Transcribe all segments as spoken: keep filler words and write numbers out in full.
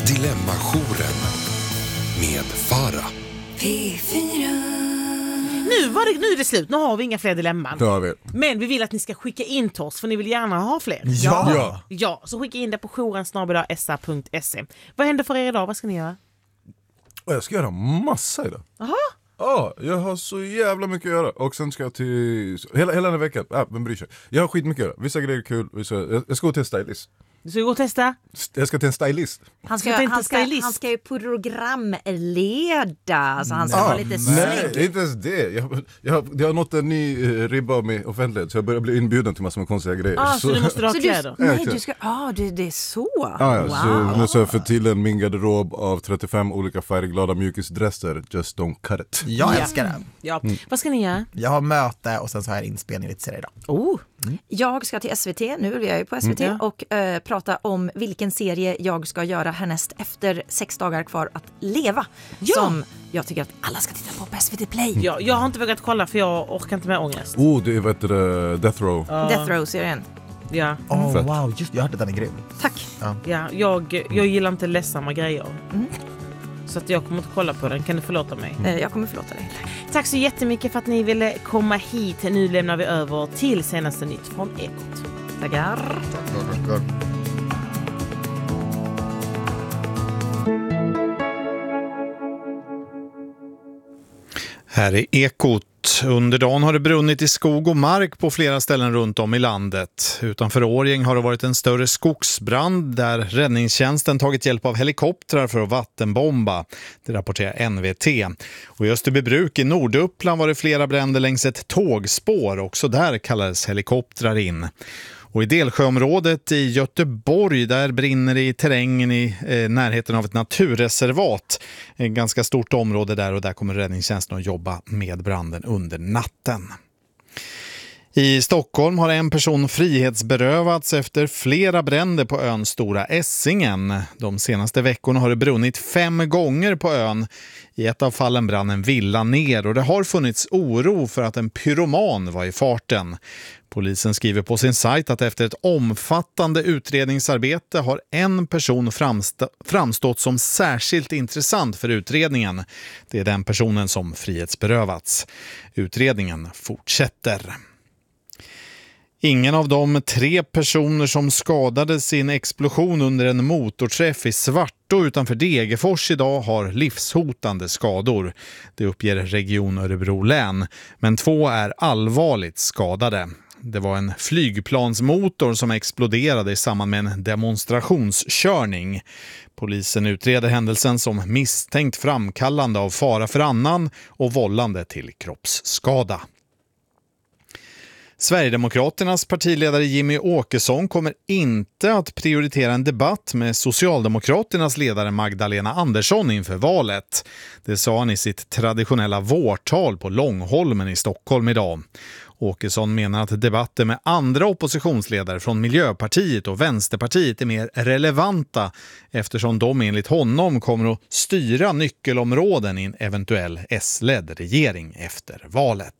Dilemma-jouren med Farah. P fyra. Nu, var det, nu är det slut, nu har vi inga fler dilemman. Det har vi. Men vi vill att ni ska skicka in till oss, för ni vill gärna ha fler. Ja. Ja. Ja, så skicka in det på jouren snabel-a s a punkt se. Vad händer för er idag? Vad ska ni göra? Jag ska göra massa idag. Jaha. Ja, jag har så jävla mycket att göra. Och sen ska jag till... Hela, hela den här veckan. Ja, vem bryr sig? Jag har skitmycket att göra. Vissa grejer är kul. Vissa... Jag, jag ska gå till en stylist. Du ska gå och testa? Jag ska till en stylist. Han ska, Ska inte han, ska, stylist? han ska ju programleda, så han ska Ah, vara lite nej, snygg. inte ens det. Jag, jag, jag har nått en ny eh, ribba med offentlighet. Så jag börjar bli inbjuden till massor med konstiga grejer. Ah, så, du måste ha Så du, kläder? nej, Ja, du ska, ah, det, det är så. Ah, ja, Wow. Så nu ska jag få till en min garderob av trettiofem olika färgglada mjukisdresser. Just don't cut it. Jag Ja. älskar det. Ja. Vad ska ni göra? Jag har möte och sen så har jag inspelning lite senare idag. Oh. Jag ska till S V T, nu är jag ju på S V T, Mm. och eh, prata om vilken serie jag ska göra härnäst efter sex dagar kvar att leva. Ja. Som jag tycker att alla ska titta på på S V T Play. Ja, jag har inte vågat kolla för jag orkar inte med ångest. Oh, det är vet du, Death Row. Death Row-serien. Ja, Oh, Fett. wow, just, jag hörde den är grym. Tack. ja jag, jag gillar inte ledsamma grejer. Så att jag kommer inte kolla på den. Kan du förlåta mig? Eh, jag kommer förlåta dig. Tack så jättemycket för att ni ville komma hit. Nu lämnar vi över till senaste nytt från Ekot. Tackar. Här är Ekot. Under dagen har det brunnit i skog och mark på flera ställen runt om i landet. Utanför Årjäng har det varit en större skogsbrand där räddningstjänsten tagit hjälp av helikoptrar för att vattenbomba. Det rapporterar N V T. Och i Österbybruk i Norduppland var det flera bränder längs ett tågspår. Också där kallades helikoptrar in. Och i Delsjöområdet i Göteborg, där brinner det i terrängen i eh, närheten av ett naturreservat. Ett ganska stort område där, och där kommer räddningstjänsten att jobba med branden under natten. I Stockholm har en person frihetsberövats efter flera bränder på ön Stora Essingen. De senaste veckorna har det brunnit fem gånger på ön. I ett av fallen brann en villa ner, och det har funnits oro för att en pyroman var i farten. Polisen skriver på sin sajt att efter ett omfattande utredningsarbete har en person framst- framstått som särskilt intressant för utredningen. Det är den personen som frihetsberövats. Utredningen fortsätter. Ingen av de tre personer som skadades i en explosion under en motorträff i Svartå utanför Degerfors idag har livshotande skador. Det uppger Region Örebro län, men två är allvarligt skadade. Det var en flygplansmotor som exploderade i samband med en demonstrationskörning. Polisen utreder händelsen som misstänkt framkallande av fara för annan och vållande till kroppsskada. Sverigedemokraternas partiledare Jimmy Åkesson kommer inte att prioritera en debatt med Socialdemokraternas ledare Magdalena Andersson inför valet. Det sa han i sitt traditionella vårtal på Långholmen i Stockholm idag. Åkesson menar att debatter med andra oppositionsledare från Miljöpartiet och Vänsterpartiet är mer relevanta eftersom de enligt honom kommer att styra nyckelområden i en eventuell S-ledd regering efter valet.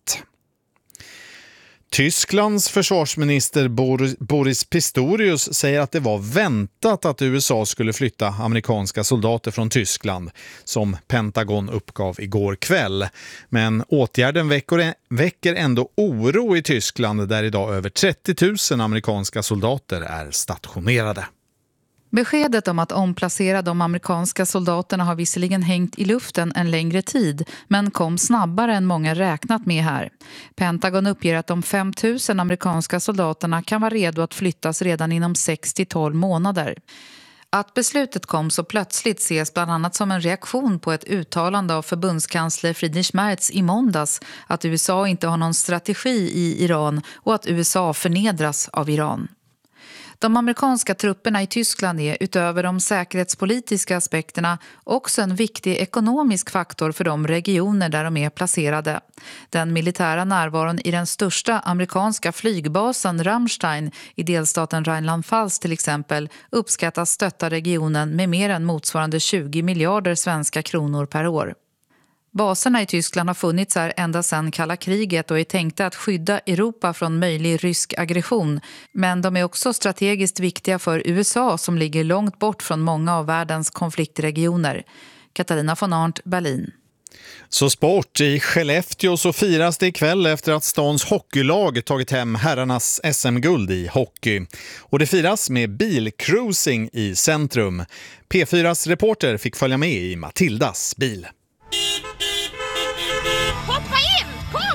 Tysklands försvarsminister Boris Pistorius säger att det var väntat att U S A skulle flytta amerikanska soldater från Tyskland, som Pentagon uppgav igår kväll. Men åtgärden väcker ändå oro i Tyskland, där idag över trettio tusen amerikanska soldater är stationerade. Beskedet om att omplacera de amerikanska soldaterna har visserligen hängt i luften en längre tid, men kom snabbare än många räknat med här. Pentagon uppger att de fem tusen amerikanska soldaterna kan vara redo att flyttas redan inom sex till tolv månader. Att beslutet kom så plötsligt ses bland annat som en reaktion på ett uttalande av förbundskansler Friedrich Merz i måndags att U S A inte har någon strategi i Iran och att U S A förnedras av Iran. De amerikanska trupperna i Tyskland är utöver de säkerhetspolitiska aspekterna också en viktig ekonomisk faktor för de regioner där de är placerade. Den militära närvaron i den största amerikanska flygbasen Ramstein i delstaten Rheinland-Pfalz till exempel uppskattas stötta regionen med mer än motsvarande tjugo miljarder svenska kronor per år. Baserna i Tyskland har funnits här ända sedan kalla kriget och är tänkta att skydda Europa från möjlig rysk aggression. Men de är också strategiskt viktiga för U S A som ligger långt bort från många av världens konfliktregioner. Katarina von Arndt, Berlin. Så sport. I Skellefteå så firas det ikväll efter att stans hockeylag tagit hem herrarnas S M-guld i hockey. Och det firas med bilcruising i centrum. P fyras reporter fick följa med i Matildas bil. Hoppa in! Kom!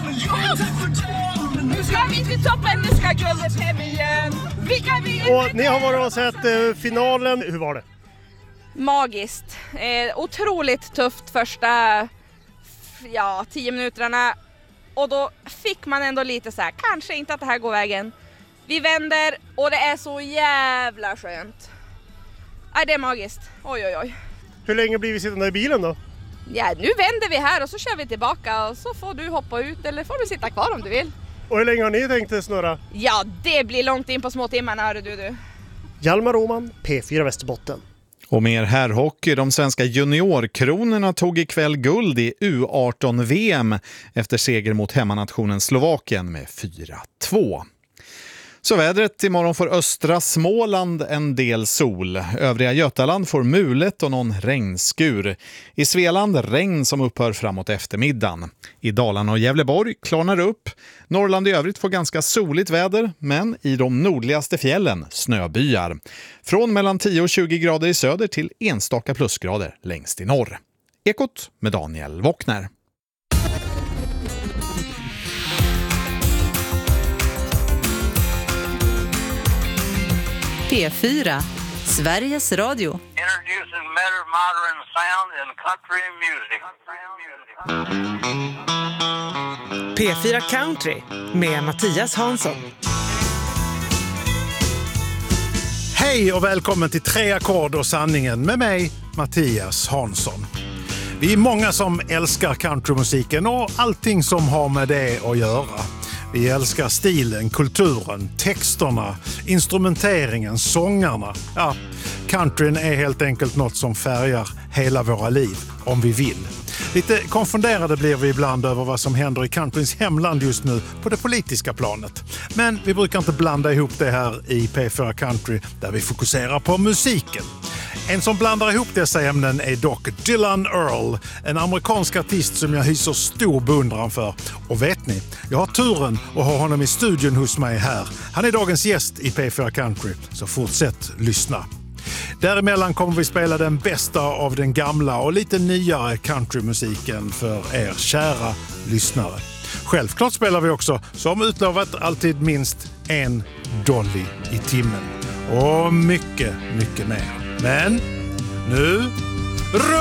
Kom! Nu ska vi till toppen, nu ska guldet hem igen. Vilka vi... Och ni har varit och sett eh, finalen. Hur var det? Magiskt. Eh, otroligt tufft första ja, tio minuterna. Och då fick man ändå lite så här, kanske inte att det här går vägen. Vi vänder och det är så jävla skönt. Nej, det är magiskt. Oj, oj, oj. Hur länge blir vi sittande i bilen då? Ja, nu vänder vi här och så kör vi tillbaka och så får du hoppa ut eller får du sitta kvar om du vill. Och hur länge har ni tänkt snurra? Ja, det blir långt in på små timmarna, hör du du. Hjalmar Roman, P fyra Västerbotten. Och mer herrhockey. De svenska juniorkronorna tog ikväll guld i U arton-V M efter seger mot hemmanationen Slovakien med fyra två. Så vädret: imorgon får östra Småland en del sol. Övriga Götaland får mulet och någon regnskur. I Svealand regn som upphör framåt eftermiddagen. I Dalarna och Gävleborg klarnar upp. Norrland i övrigt får ganska soligt väder, men i de nordligaste fjällen snöbyar. Från mellan tio och tjugo grader i söder till enstaka plusgrader längst i norr. Ekot med Daniel Wockner. P fyra, Sveriges Radio. Introducing better modern sound in country music. P fyra Country med Mattias Hansson. Hej och välkommen till Tre ackord och sanningen med mig, Mattias Hansson. Vi är många som älskar countrymusiken och allting som har med det att göra. Vi älskar stilen, kulturen, texterna, instrumenteringen, sångarna. Ja, countryn är helt enkelt något som färgar hela våra liv, om vi vill. Lite konfunderade blir vi ibland över vad som händer i countryns hemland just nu på det politiska planet. Men vi brukar inte blanda ihop det här i P fyra Country där vi fokuserar på musiken. En som blandar ihop dessa ämnen är dock Dylan Earl, en amerikansk artist som jag hyser stor beundran för. Och vet ni, jag har turen att ha honom i studion hos mig här. Han är dagens gäst i P fyra Country, så fortsätt lyssna. Däremellan kommer vi spela den bästa av den gamla och lite nyare countrymusiken för er kära lyssnare. Självklart spelar vi också, som utlovat, alltid minst en dolly i timmen. Och mycket, mycket mer. Men nu...